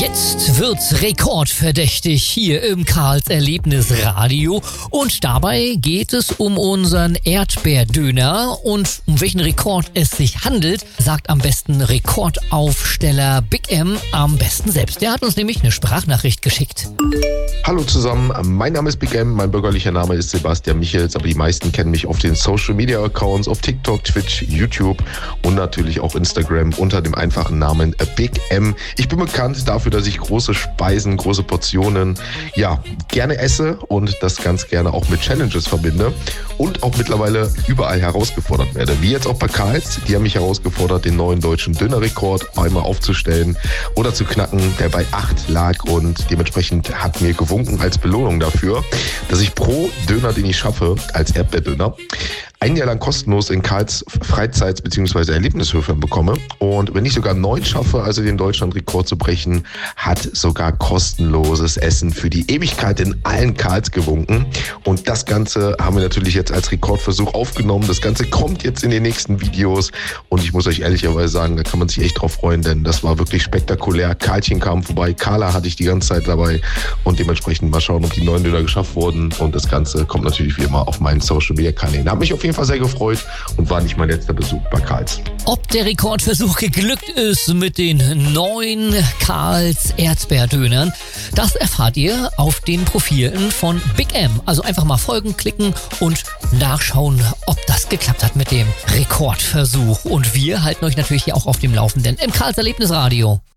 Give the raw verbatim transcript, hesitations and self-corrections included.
Jetzt wird's rekordverdächtig hier im Karls Erlebnisradio und dabei geht es um unseren Erdbeerdöner und um welchen Rekord es sich handelt, sagt am besten Rekordaufsteller Big M am besten selbst. Der hat uns nämlich eine Sprachnachricht geschickt. Hallo zusammen, mein Name ist Big M, mein bürgerlicher Name ist Sebastian Michels, aber die meisten kennen mich auf den Social Media Accounts, auf TikTok, Twitch, YouTube und natürlich auch Instagram unter dem einfachen Namen Big M. Ich bin bekannt dafür, dass ich große Speisen, große Portionen, ja, gerne esse und das ganz gerne auch mit Challenges verbinde und auch mittlerweile überall herausgefordert werde. Wie jetzt auch bei Karls, die haben mich herausgefordert, den neuen deutschen Dönerrekord einmal aufzustellen oder zu knacken, der bei acht lag und dementsprechend hat mir gewunken als Belohnung dafür, dass ich pro Döner, den ich schaffe, als Erdbeerdöner, ein Jahr lang kostenlos in Karls Freizeits- bzw. Erlebnishöfen bekomme. Und wenn ich sogar neun schaffe, also den Deutschlandrekord zu brechen, hat sogar kostenloses Essen für die Ewigkeit in allen Karls gewunken. Und das Ganze haben wir natürlich jetzt als Rekordversuch aufgenommen. Das Ganze kommt jetzt in den nächsten Videos. Und ich muss euch ehrlicherweise sagen, da kann man sich echt drauf freuen, denn das war wirklich spektakulär. Karlchen kam vorbei, Carla hatte ich die ganze Zeit dabei. Und dementsprechend mal schauen, ob die neun Döner geschafft wurden. Und das Ganze kommt natürlich wie immer auf meinen Social-Media-Kanälen. Hat mich auf jeden Fall sehr gefreut und war nicht mein letzter Besuch bei Karls. Ob der Rekordversuch geglückt ist mit den neuen Karls Erdbeerdönern, das erfahrt ihr auf den Profilen von Big M. Also einfach mal folgen, klicken und nachschauen, ob das geklappt hat mit dem Rekordversuch. Und wir halten euch natürlich hier auch auf dem Laufenden im Karls Erlebnisradio.